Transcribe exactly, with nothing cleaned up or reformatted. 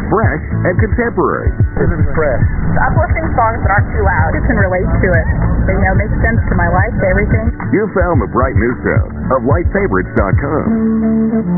fresh and contemporary. This is fresh. Uplifting songs that aren't too loud. You can relate to it. They, you know, make sense to my life, to everything. You found the bright new sound of light favorites dot com.